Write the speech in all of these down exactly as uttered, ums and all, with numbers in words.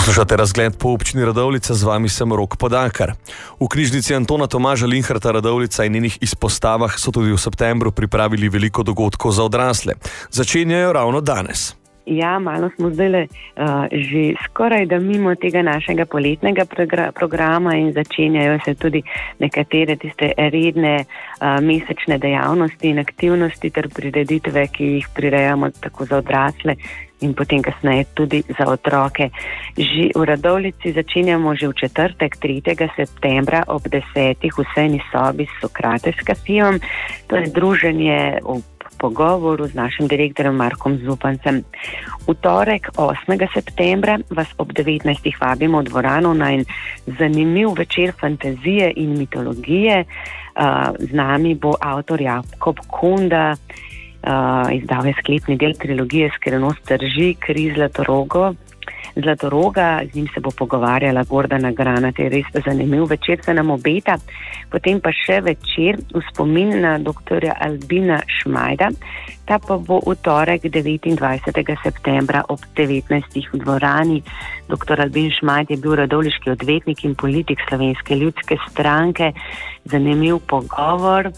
Poslušate Razgled po občini Radovljica, z vami sem Rok Podakar. V knjižnici Antona Tomaža Linharta Radovljica in njenih izpostavah so tudi v septembru pripravili veliko dogodkov za odrasle. Začenjajo ravno danes. Ja, malo smo zdaj uh, že skoraj da mimo tega našega poletnega progra- programa in začenjajo se tudi nekatere tiste redne uh, mesečne dejavnosti in aktivnosti ter prireditve, ki jih prirejamo tako za odrasle in potem kasneje tudi za otroke. Že v Radovljici začenjamo že v četrtek, tretjega septembra ob desetih v sejni sobi s Sokrates kafijom. To je druženje v pogovoru z našim direktorjem Markom Zupancem. V torek, osmega septembra, vas ob devetnajstih vabimo v dvorano na en zanimiv večer fantazije in mitologije. Uh, z nami bo avtor Jakob Kunda, uh, izdal je sklepni del trilogije Skrivnost drži, Kri Zlatorogo. Zlatoroga, z njim se bo pogovarjala Gordana Granat, je res zanimiv večer, se nam obeta. Potem pa še večer v spomin na doktorja Albina Šmajda. Ta pa bo v torek devetindvajsetega septembra ob devetnajstih v dvorani. Doktor Albin Šmajd je bil radovljiški odvetnik in politik Slovenske ljudske stranke. Zanimiv pogovor.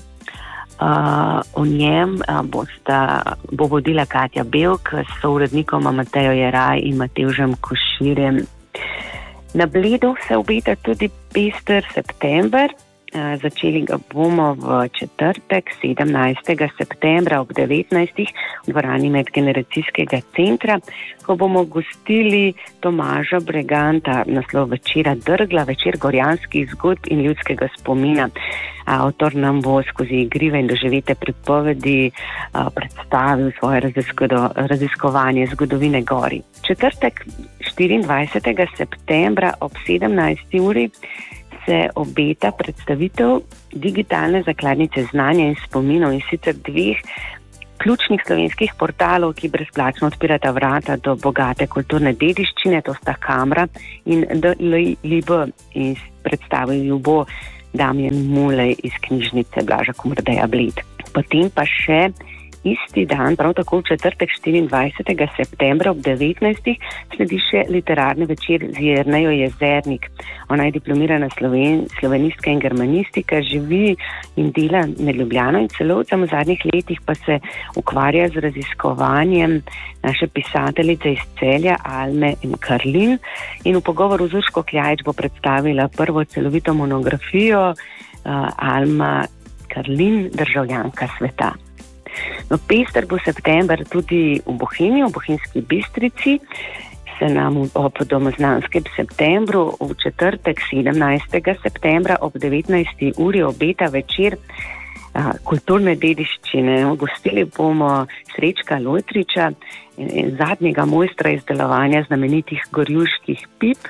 Uh, o njem uh, bosta, bo vodila Katja Belk s sourednikoma Matejo Jeraj in Matevžem Koširjem. Na Bledu se obeta tudi pester september. Uh, začeli ga bomo v četrtek, sedemnajstega septembra ob devetnajstih v dvorani Medgeneracijskega centra, ko bomo gostili Tomaža Breganta, naslov večera Drgla, večer gorjanskih zgodb in ljudskega spomina. Avtor nam bo skozi igrive in doživete pripovedi uh, predstavil svoje razisko- raziskovanje zgodovine gori. Četrtek, štiriindvajsetega septembra ob sedemnajsti uri se obeta predstavitev digitalne zakladnice znanja in spominov, in sicer dveh ključnih slovenskih portalov, ki brezplačno odpirata vrata do bogate kulturne dediščine, to sta Kamra in D L I B, in predstavil ju bo Damjan Mulej iz knjižnice Blaža Komerdeja Bled. Potem pa še isti dan, prav tako v četrtek štiriindvajsetega septembra ob devetnajstih sledi še literarni večer z Jernejo Jezernik. Ona je diplomirana sloven, slovenistka in germanistika, živi in dela med Ljubljano in Celovcem, v zadnjih letih pa se ukvarja z raziskovanjem naše pisateljice iz Celja Alme M. Karlin, in v pogovoru z Urško Kljajič bo predstavila prvo celovito monografijo uh, Alma Karlin, državljanka sveta. No, pester bo september tudi v Bohinju, v Bohinjski Bistrici. Se nam ob domoznanskem septembru v četrtek, sedemnajstega septembra ob devetnajsti uri obeta večer a, kulturne dediščine. Gostili bomo Srečka Lojtriča, zadnjega mojstra izdelovanja znamenitih gorjuških pip.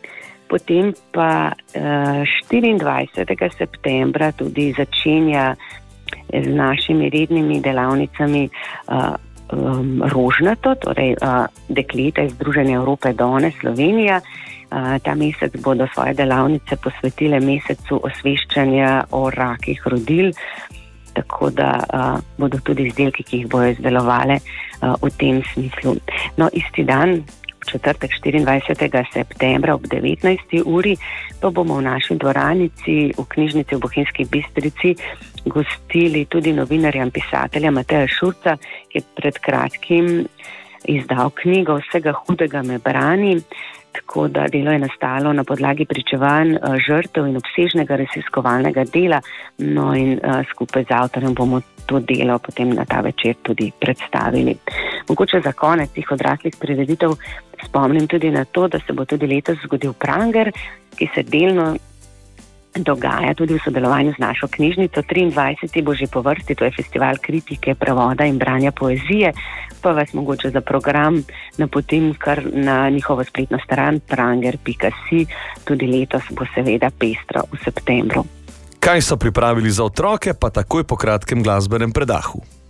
Potem pa a, štiriindvajsetega septembra tudi začenja z našimi rednimi delavnicami uh, um, Rožnato, torej uh, dekleta iz Združenja Evrope Done Slovenija. Uh, ta mesec bodo svoje delavnice posvetile mesecu osveščanja o rakih rodil, tako da uh, bodo tudi izdelki, ki jih bojo izdelovale uh, v tem smislu. No, isti dan, četrtek štiriindvajsetega septembra ob devetnajsti uri, pa bomo v naši dvoranici v knjižnici v Bohinjski Bistrici gostili tudi novinarja in pisatelja Mateja Šurca, ki je pred kratkim izdal knjigo Vsega hudega me brani. Tako da delo je nastalo na podlagi pričevanj žrtev in obsežnega raziskovalnega dela, no in uh, skupaj z avtorjem bomo to delo potem na ta večer tudi predstavili. Mogoče za konec tih odraslih prireditev spomnim tudi na to, da se bo tudi letos zgodil Pranger, ki se delno dogaja tudi v sodelovanju z našo knjižnico. triindvajseti bo že po vrsti, to je festival kritike, prevoda in branja poezije, pa vas mogoče za program napotim kar na njihovo spletno stran pranger pika si. Tudi letos bo seveda pestro v septembru. Kaj so pripravili za otroke, pa takoj po kratkem glasbenem predahu.